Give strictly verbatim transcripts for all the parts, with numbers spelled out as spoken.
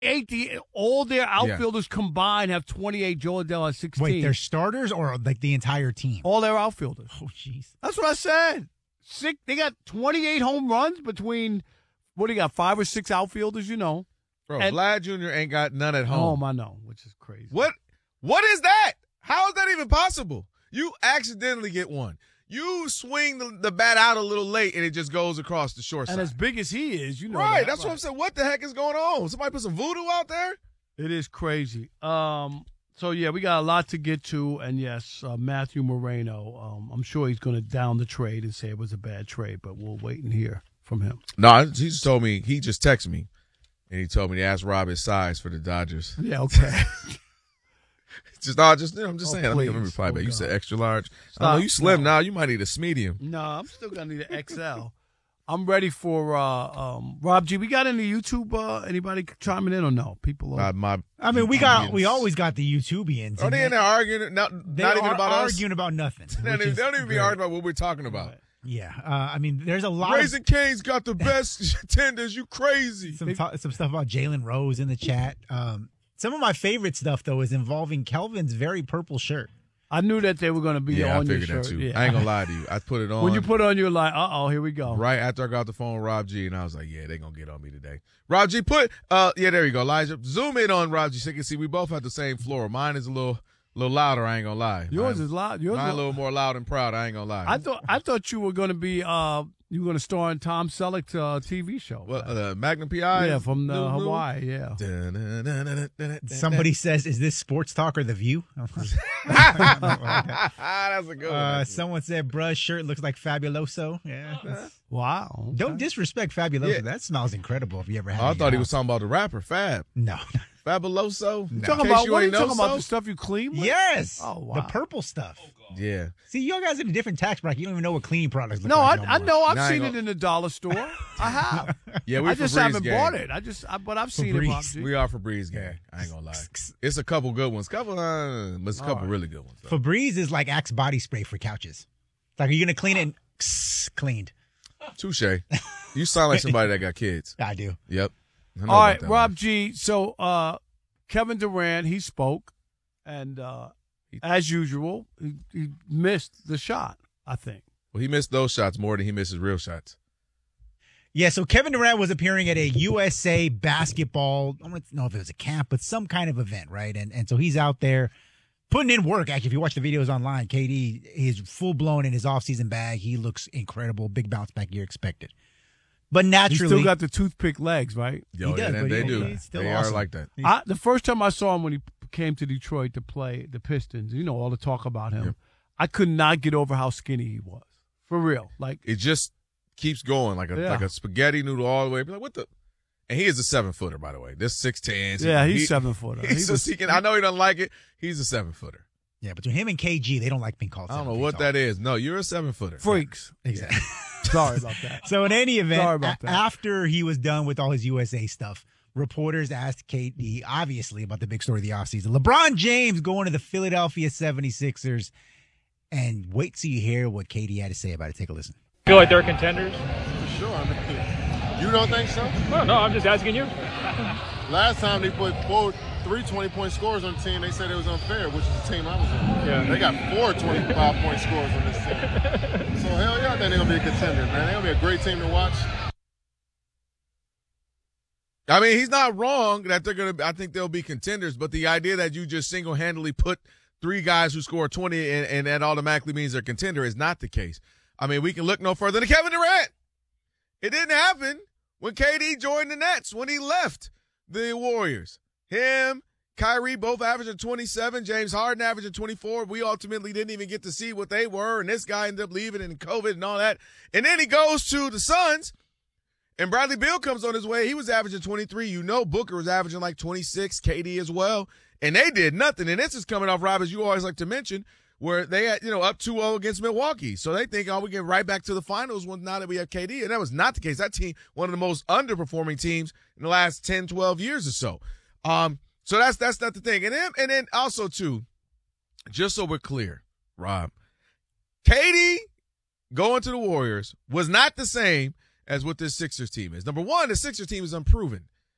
twenty-eight. The, all their outfielders yeah. combined have twenty-eight. Joe Adell has sixteen. Wait, they're starters or like the entire team? All their outfielders. Oh, jeez. That's what I said. Six. They got twenty-eight home runs between, what do you got, five or six outfielders, you know. Bro, and, Vlad Junior ain't got none at home. Home, I know, which is crazy. What? What is that? How is that even possible? You accidentally get one. You swing the, the bat out a little late, and it just goes across the short side. And as big as he is, you know Right, that, that's right. what I'm saying. What the heck is going on? Somebody put some voodoo out there? It is crazy. Um, so, yeah, we got a lot to get to. And, yes, uh, Matthew Moreno, um, I'm sure he's going to down the trade and say it was a bad trade, but we'll wait and hear from him. No, he just told me, he just texted me, and he told me to ask Rob his size for the Dodgers. Yeah, okay. Just, no, just, you know, I'm just oh, saying. Please. I don't reply oh, back. You God. said extra large. Stop. I know you slim no. now. You might need a medium. No, I'm still going to need an X L. I'm ready for uh, um, Rob G. We got any YouTube? Uh, anybody chiming in or no? People. Uh, my, I mean, we got we always got the YouTubians. Are they in there arguing? Not, they not are even about arguing us? about nothing. they don't even, don't even be arguing about what we're talking about. Right. Yeah, uh, I mean, there's a lot. Raising of, Cane's got the best tenders. You crazy? Some ta- some stuff about Jalen Rose in the chat. Um, some of my favorite stuff though is involving Kelvin's very purple shirt. I knew that they were going to be yeah, on I figured your that shirt. too. Yeah. I ain't gonna lie to you. I put it on. When you put it on, you're like, uh oh, here we go. Right after I got the phone with Rob G, and I was like, yeah, they gonna get on me today. Rob G, put uh yeah, there you go, Elijah. Zoom in on Rob G so you can see we both have the same floor. Mine is a little little louder. I ain't gonna lie. Yours mine, is loud. Yours mine is a little more loud and proud. I ain't gonna lie. I thought I thought you were going to be uh you were going to star in Tom Selleck's uh, T V show. What uh, Magnum P I? Yeah, from uh, Blue, Blue? Hawaii. Yeah. Somebody says, "Is this Sports Talk or The View?" That's a good one. Uh, someone said, "Bruh's shirt looks like Fabuloso." Yeah. Wow. Okay. Don't disrespect Fabuloso. Yeah. That smells incredible. If you ever had. Oh, I it in thought your he was house. talking about the rapper Fab. No. Fabuloso. You In talking case about you what are you ain't know talking about? so? The stuff you clean with? Yes. Oh, wow. The purple stuff. Yeah. See, you guys in a different tax bracket. You don't even know what cleaning products look No, like. I, no I more. know. I've Now I seen ain't it in the dollar store. I have. Yeah, we I just Febreze haven't gang. bought it. I just, I, but I've seen it. Bob Febreze. G. We are Febreze gang. I ain't gonna lie. It's a couple good ones. Couple, uh, but it's a couple right. really good ones. Though. Febreze is like Axe body spray for couches. It's like, are you going to clean it? And cleaned. Touche. You sound like somebody that got kids. I do. Yep. I know All about right, that Rob one. G. So uh, Kevin Durant, he spoke, and uh, as usual, he, he missed the shot, I think. Well, he missed those shots more than he misses real shots. Yeah, so Kevin Durant was appearing at a U S A basketball, I don't know if it was a camp, but some kind of event, right? And and so he's out there putting in work. Actually, if you watch the videos online, K D is full-blown in his offseason bag. He looks incredible. Big bounce back year expected. But He naturally, still got the toothpick legs, right? Yo, He yeah, does, they, but they he- do. he's still They awesome. are like that. I, the first time I saw him when he came to Detroit to play the Pistons, you know, all the talk about him, Yep. I could not get over how skinny he was. For real. Like, It just keeps going like a Yeah. like a spaghetti noodle all the way. Be like, what the? And he is a seven footer, by the way. This six ten. yeah, he's seven footer. He's He was- just, he can, I know he doesn't like it. He's a seven footer. yeah, between him and K G, they don't like being called I don't seven know feet what tall. that is. No, you're a seven footer. freaks. Exactly. Sorry about that. So in any event, Sorry about a- that. after he was done with all his U S A stuff, reporters asked K D, obviously, about the big story of the offseason. LeBron James going to the Philadelphia seventy-sixers. And wait till you hear what K D had to say about it. Take a listen. Feel like they're contenders? For sure. I mean, you don't think so? No, no, I'm just asking you. Last time they put four, three twenty-point scores on the team, they said it was unfair, which is the team I was on. Yeah. They got four twenty-five-point scores on this team. So, hell yeah, I think they're going to be a contender, man. They're going to be a great team to watch. I mean, he's not wrong that they're going to, I think they'll be contenders, but the idea that you just single handedly put three guys who score twenty and, and that automatically means they're a contender is not the case. I mean, we can look no further than Kevin Durant. It didn't happen when K D joined the Nets, when he left the Warriors. Him, Kyrie both averaging twenty-seven, James Harden averaging twenty-four. We ultimately didn't even get to see what they were, and this guy ended up leaving and COVID and all that. And then he goes to the Suns, and Bradley Beal comes on his way. He was averaging twenty-three. You know Booker was averaging like twenty-six, K D as well. And they did nothing. And this is coming off, Rob, as you always like to mention, where they had, you know, up two oh against Milwaukee. So they think, oh, we get right back to the finals when, now that we have K D. And that was not the case. That team, one of the most underperforming teams in the last ten, twelve years or so. Um, so that's that's not the thing. And then, and then also, too, just so we're clear, Rob, K D going to the Warriors was not the same as what this Sixers team is. Number one, the Sixers team is unproven.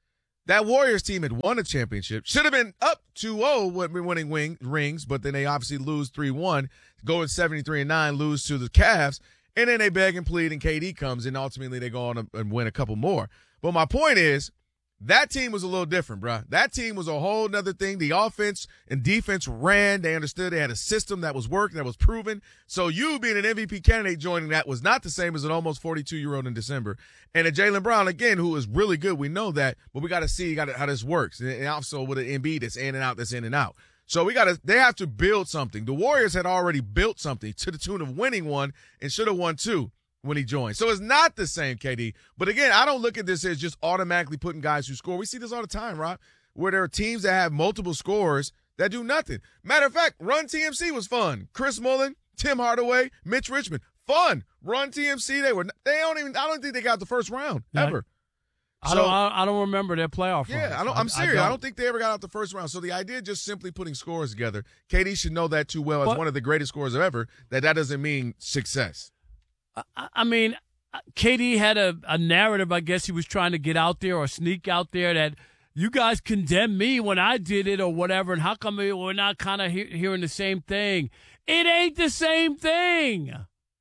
That Warriors team had won a championship. Should have been up two oh with winning wing, rings, but then they obviously lose three one, go in seventy-three and nine, lose to the Cavs, and then they beg and plead, and K D comes, and ultimately they go on and win a couple more. But my point is, that team was a little different, bro. That team was a whole nother thing. The offense and defense ran. They understood they had a system that was working, that was proven. So you being an M V P candidate joining that was not the same as an almost forty-two-year-old in December. And a Jaylen Brown, again, who is really good. We know that, but we got to see how this works. And also with an Embiid that's in and out, that's in and out. So we got to, they have to build something. The Warriors had already built something to the tune of winning one and should have won two when he joined. So it's not the same, K D. But again, I don't look at this as just automatically putting guys who score. We see this all the time, Rob, where there are teams that have multiple scorers that do nothing. Matter of fact, Run T M C was fun. Chris Mullin, Tim Hardaway, Mitch Richmond, fun. Run T M C, they were. They don't even. I don't think they got the first round yeah, ever. I so, don't. I don't remember their playoff. Yeah, runs. I don't, I'm serious. I don't. I don't think they ever got out the first round. So the idea of just simply putting scores together, K D should know that too well as but, one of the greatest scorers ever. That that doesn't mean success. I, I mean. K D had a, a narrative, I guess he was trying to get out there or sneak out there that you guys condemned me when I did it or whatever, and how come we're not kind of he- hearing the same thing? It ain't the same thing.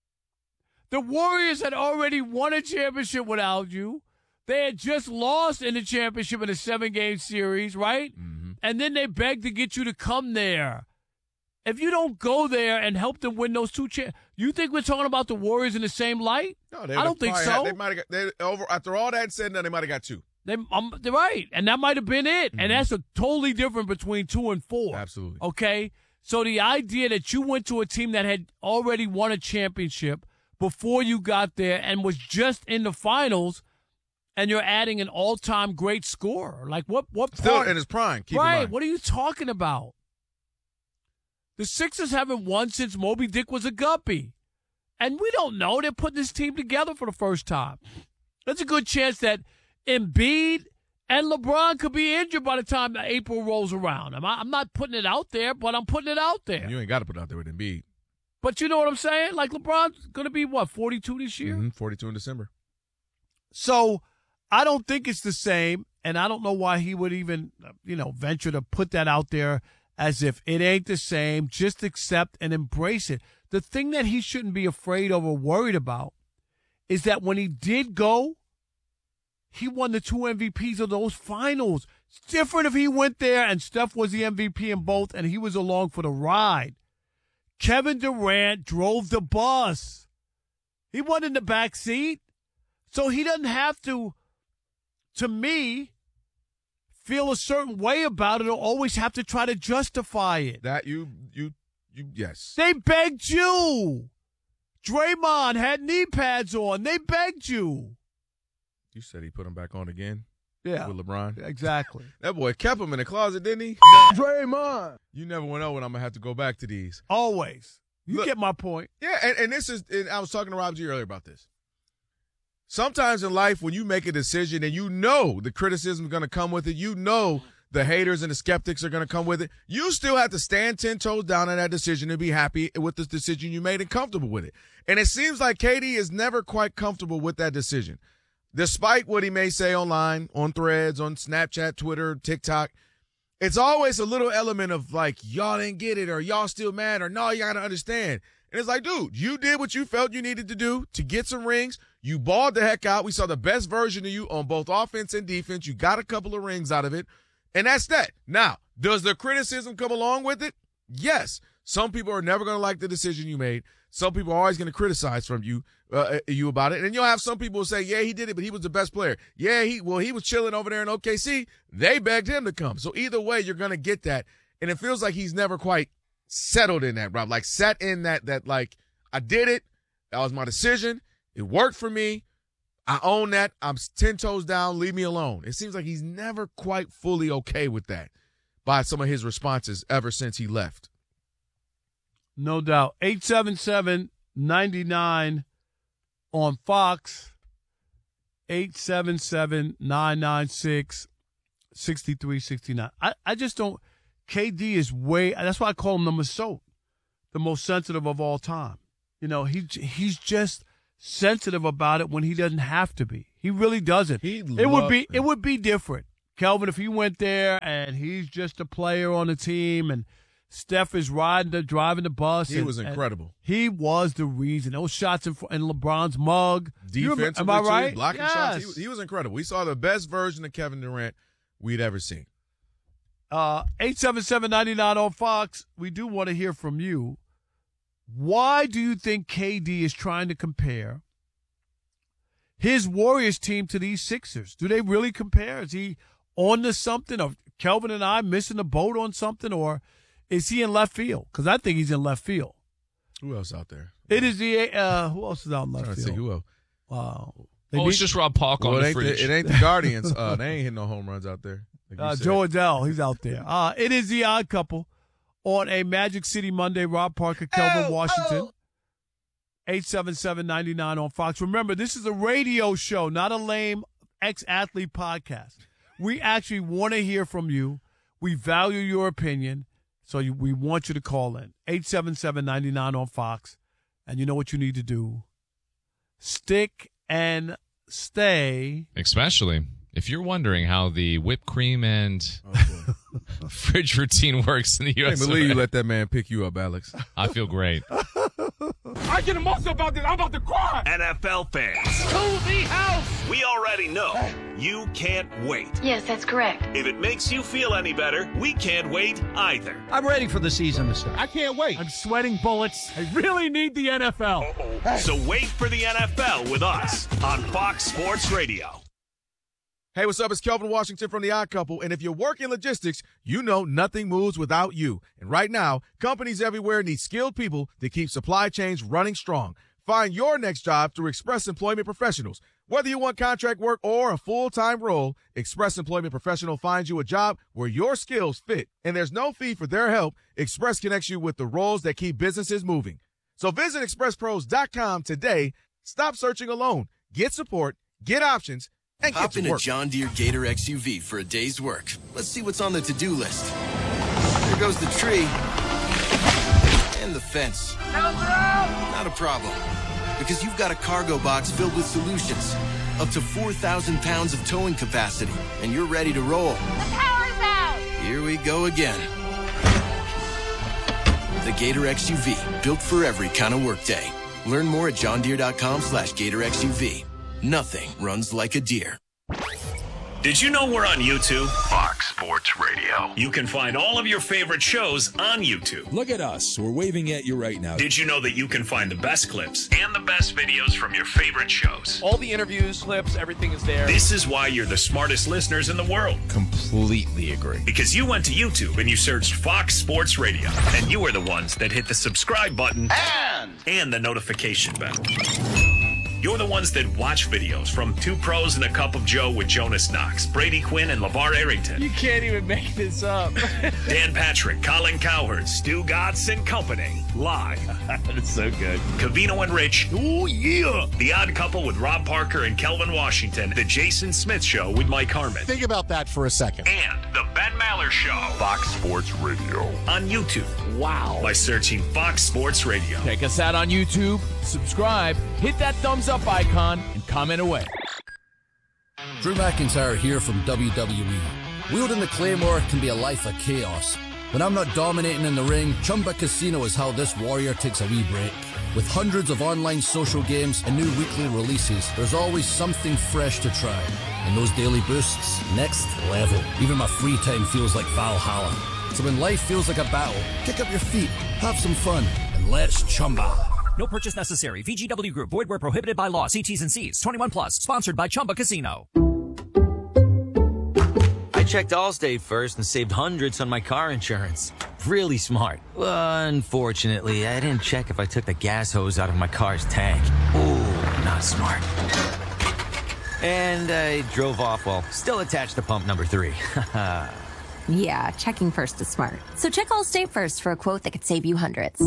The Warriors had already won a championship without you. They had just lost in the championship in a seven-game series, right? Mm-hmm. And then they begged to get you to come there. If you don't go there and help them win those two championships, you think we're talking about the Warriors in the same light? No, they I don't think so. Had, they might have got they, over after all that said and done, they might have got two. They, um, they're right, and that might have been it. Mm-hmm. And that's a totally different between two and four. Absolutely. Okay, so the idea that you went to a team that had already won a championship before you got there and was just in the finals, and you're adding an all-time great scorer, like what? What Still part? in his prime. Keep right? in mind. What are you talking about? The Sixers haven't won since Moby Dick was a guppy. And we don't know. They're putting this team together for the first time. There's a good chance that Embiid and LeBron could be injured by the time April rolls around. I'm, I'm not putting it out there, but I'm putting it out there. You ain't got to put it out there with Embiid. But you know what I'm saying? Like, LeBron's going to be, what, forty-two this year? Mm-hmm, forty-two in December. So I don't think it's the same, and I don't know why he would even, you know, venture to put that out there as if it ain't the same. Just accept and embrace it. The thing that he shouldn't be afraid of or worried about is that when he did go, he won the two M V Ps of those finals. It's different if he went there and Steph was the M V P in both and he was along for the ride. Kevin Durant drove the bus. He wasn't in the back seat. So he doesn't have to, to me, feel a certain way about it or always have to try to justify it. That you, you, you, yes. They begged you. Draymond had knee pads on. They begged you. You said he put him back on again? Yeah. With LeBron? Exactly. That boy kept him in the closet, didn't he? Draymond. You never will know when I'm going to have to go back to these. Always. You Look, get my point. Yeah, and, and this is, and I was talking to Rob G earlier about this. Sometimes in life, when you make a decision and you know the criticism is going to come with it, you know the haters and the skeptics are going to come with it, you still have to stand ten toes down on that decision and be happy with the decision you made and comfortable with it. And it seems like K D is never quite comfortable with that decision. Despite what he may say online, on Threads, on Snapchat, Twitter, TikTok, it's always a little element of like, y'all didn't get it or y'all still mad or no, you got to understand. And it's like, dude, you did what you felt you needed to do to get some rings. You balled the heck out. We saw the best version of you on both offense and defense. You got a couple of rings out of it. And that's that. Now, does the criticism come along with it? Yes. Some people are never going to like the decision you made. Some people are always going to criticize from you, uh, you about it. And you'll have some people who say, yeah, he did it, but he was the best player. Yeah, he, well, he was chilling over there in O K C. They begged him to come. So either way, you're going to get that. And it feels like he's never quite settled in that, Rob. Like sat in that, that like, I did it. That was my decision. It worked for me. I own that. I'm ten toes down. Leave me alone. It seems like he's never quite fully okay with that by some of his responses ever since he left. No doubt. eight seven seven, nine nine on Fox. eight seven seven, nine nine six, six three six nine. I, I just don't. K D is way. That's why I call him the Masot, the most sensitive of all time. You know, he he's just sensitive about it when he doesn't have to be. He really doesn't. He it would be loved- it would be different. Kelvin, if he went there and he's just a player on the team and Steph is riding the driving the bus. He and, was incredible. He was the reason. Those shots in, in LeBron's mug. Defensively, am I right? Too, blocking yes. shots. He, he was incredible. We saw the best version of Kevin Durant we'd ever seen. Uh, eight seven seven, nine nine on Fox. We do want to hear from you. Why do you think K D is trying to compare his Warriors team to these Sixers? Do they really compare? Is he on to something? Or Kelvin and I missing the boat on something? Or is he in left field? Because I think he's in left field. Who else out there? It is the uh, who else is out in left I'm trying field? to see who else. Wow. They oh, beat, it's just Rob Polk well, on it the ain't fridge. The, it ain't the Guardians. uh, they ain't hitting no home runs out there. Like uh, Joe Adele, he's out there. Uh, it is the Odd Couple on a Magic City Monday. Rob Parker, Kelvin oh, Washington. Oh. eight seven seven, nine nine on Fox. Remember, this is a radio show, not a lame ex-athlete podcast. We actually want to hear from you. We value your opinion, so you, we want you to call in. eight seven seven, nine nine on Fox. And you know what you need to do. Stick and stay. Especially if you're wondering how the whipped cream and oh, fridge routine works in the U S. I can't believe you let that man pick you up, Alex. I feel great. I get emotional about this. I'm about to cry. N F L fans. To the house. We already know you can't wait. Yes, that's correct. If it makes you feel any better, we can't wait either. I'm ready for the season to start. I can't wait. I'm sweating bullets. I really need the N F L. Uh-oh. So wait for the N F L with us on Fox Sports Radio. Hey, what's up? It's Kelvin Washington from The Odd Couple, and if you work in logistics, you know nothing moves without you. And right now, companies everywhere need skilled people to keep supply chains running strong. Find your next job through Express Employment Professionals. Whether you want contract work or a full-time role, Express Employment Professional finds you a job where your skills fit. And there's no fee for their help. Express connects you with the roles that keep businesses moving. So visit express pros dot com today. Stop searching alone. Get support, get options, and Hop get in to work. a John Deere Gator X U V for a day's work. Let's see what's on the to-do list. There goes the tree. And the fence. Not a problem. Because you've got a cargo box filled with solutions. Up to four thousand pounds of towing capacity. And you're ready to roll. The power's out! Here we go again. The Gator X U V. Built for every kind of workday. Learn more at johndeere.com slash Gator X U V. Nothing runs like a deer. Did you know we're on YouTube? Fox Sports Radio. You can find all of your favorite shows on YouTube. Look at us. We're waving at you right now. Did you know that you can find the best clips and the best videos from your favorite shows? All the interviews, clips, everything is there. This is why you're the smartest listeners in the world. Completely agree. Because you went to YouTube and you searched Fox Sports Radio. And you were the ones that hit the subscribe button and, and the notification bell. You're the ones that watch videos from Two Pros and a Cup of Joe with Jonas Knox, Brady Quinn, and LeVar Arrington. You can't even make this up. Dan Patrick, Colin Cowherd, Stu Gatz, and company. Live. That's so good. Cavino and Rich. Oh, yeah. The Odd Couple with Rob Parker and Kelvin Washington. The Jason Smith Show with Mike Harmon. Think about that for a second. And the Ben Maller Show. Fox Sports Radio. On YouTube. Wow. By searching Fox Sports Radio. Check us out on YouTube. Subscribe. Hit that thumbs up icon and comment away. Drew McIntyre here from W W E. Wielding the Claymore can be a life of chaos. When I'm not dominating in the ring, Chumba Casino is how this warrior takes a wee break. With hundreds of online social games and new weekly releases, there's always something fresh to try. And those daily boosts, next level. Even my free time feels like Valhalla. So when life feels like a battle, kick up your feet, have some fun, and let's Chumba. No purchase necessary. V G W Group. Void where prohibited by law. See T's and C's. twenty-one plus. Sponsored by Chumba Casino. I checked Allstate first and saved hundreds on my car insurance. Really smart. Unfortunately, I didn't check if I took the gas hose out of my car's tank. Ooh, not smart. And I drove off while still attached to pump number three. Yeah, checking first is smart. So check Allstate first for a quote that could save you hundreds.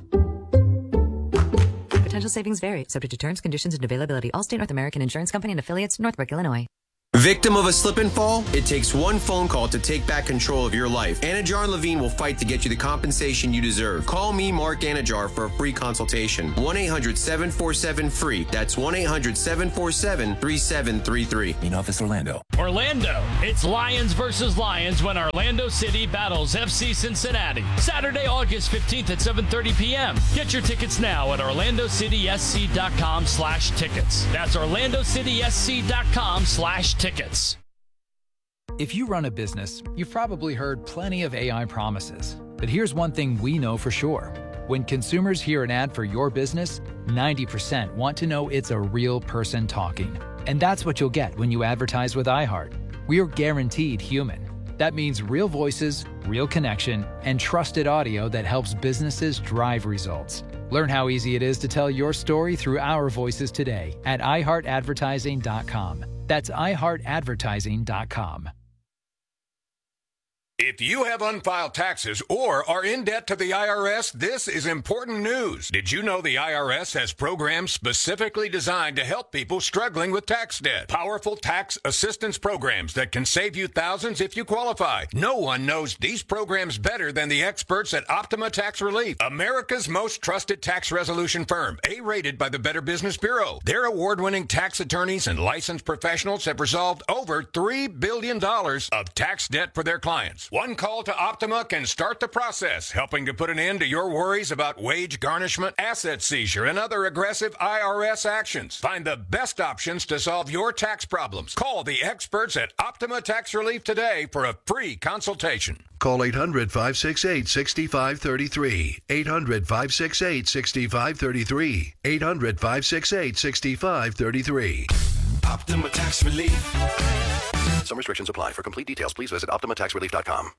Potential savings vary, subject to terms, conditions, and availability. Allstate North American Insurance Company and affiliates, Northbrook, Illinois. Victim of a slip and fall? It takes one phone call to take back control of your life. Anajar and Levine will fight to get you the compensation you deserve. Call me, Mark Anajar, for a free consultation. one eight hundred seven four seven free. That's one eight hundred seven four seven three seven three three. In office, Orlando. Orlando, it's Lions versus Lions when Orlando City battles F C Cincinnati. Saturday, August fifteenth at seven thirty p.m. Get your tickets now at orlandocitysc.com slash tickets. That's orlandocitysc.com slash tickets. If you run a business, you've probably heard plenty of A I promises. But here's one thing we know for sure. When consumers hear an ad for your business, ninety percent want to know it's a real person talking. And that's what you'll get when you advertise with iHeart. We're guaranteed human. That means real voices, real connection, and trusted audio that helps businesses drive results. Learn how easy it is to tell your story through our voices today at i heart advertising dot com. That's i heart advertising dot com. If you have unfiled taxes or are in debt to the I R S, this is important news. Did you know the I R S has programs specifically designed to help people struggling with tax debt? Powerful tax assistance programs that can save you thousands if you qualify. No one knows these programs better than the experts at Optima Tax Relief, America's most trusted tax resolution firm, A-rated by the Better Business Bureau. Their award-winning tax attorneys and licensed professionals have resolved over three billion dollars of tax debt for their clients. One call to Optima can start the process, helping to put an end to your worries about wage garnishment, asset seizure, and other aggressive I R S actions. Find the best options to solve your tax problems. Call the experts at Optima Tax Relief today for a free consultation. Call eight hundred, five six eight, six five three three. eight hundred, five six eight, six five three three. eight hundred, five six eight, six five three three. Optima Tax Relief. Some restrictions apply. For complete details, please visit optima tax relief dot com.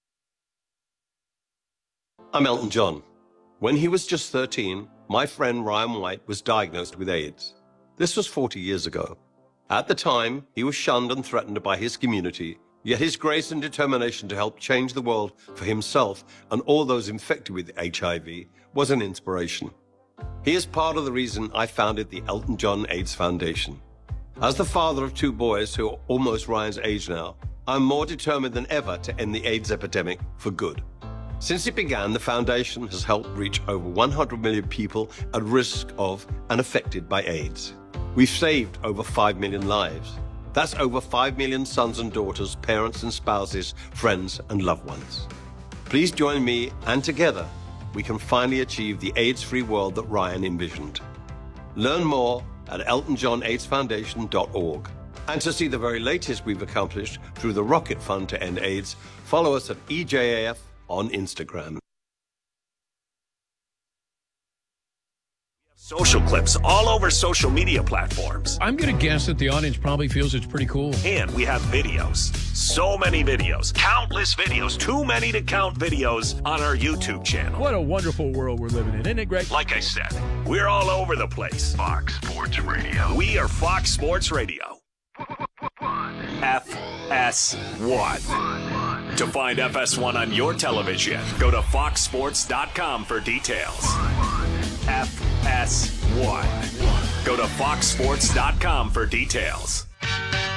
I'm Elton John. When he was just thirteen, my friend Ryan White was diagnosed with AIDS. This was forty years ago. At the time, he was shunned and threatened by his community, yet his grace and determination to help change the world for himself and all those infected with H I V was an inspiration. He is part of the reason I founded the Elton John AIDS Foundation. As the father of two boys who are almost Ryan's age now, I'm more determined than ever to end the AIDS epidemic for good. Since it began, the foundation has helped reach over one hundred million people at risk of and affected by AIDS. We've saved over five million lives. That's over five million sons and daughters, parents and spouses, friends and loved ones. Please join me, and together we can finally achieve the AIDS-free world that Ryan envisioned. Learn more at elton john aids foundation dot org. And to see the very latest we've accomplished through the Rocket Fund to End AIDS, follow us at E J A F on Instagram. Social clips all over social media platforms. I'm going to guess that the audience probably feels it's pretty cool. And we have videos. So many videos. Countless videos. Too many to count videos on our YouTube channel. What a wonderful world we're living in. Isn't it great? Like I said, we're all over the place. Fox Sports Radio. We are Fox Sports Radio. F S one. To find F S one on your television, go to fox sports dot com for details. F S one. Go to fox sports dot com for details.